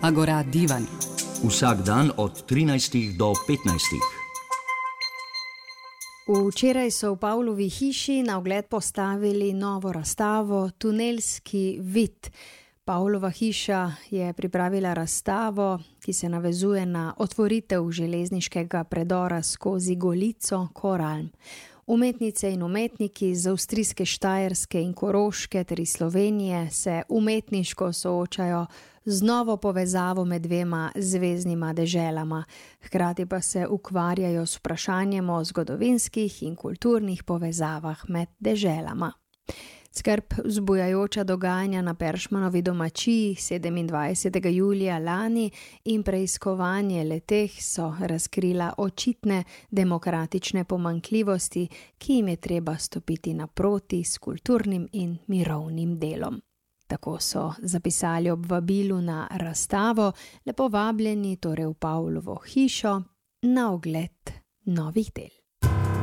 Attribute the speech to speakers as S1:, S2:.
S1: Agora divan.
S2: Vsak dan od 13 do 15.
S3: Včeraj so v Pavlovi hiši na ogled postavili novo razstavo Tunelski vid. Pavlova hiša je pripravila razstavo, ki se navezuje na otvoritev železniškega predora skozi Golico Koralm. Umetnice in umetniki iz avstrijske Štajerske in Koroške ter iz Slovenije se umetniško soočajo z novo povezavo med dvema zveznima deželama, hkrati pa se ukvarjajo s vprašanjem o zgodovinskih in kulturnih povezavah med deželama. Skrb vzbujajoča dogajanja na Peršmanovi domačiji 27. julija lani in preiskovanje le-teh so razkrila očitne demokratične pomanjkljivosti, ki jim je treba stopiti naproti s kulturnim in mirovnim delom. Tako so zapisali ob vabilu na razstavo, lepo vabljeni torej v Pavlovo hišo na ogled novih del.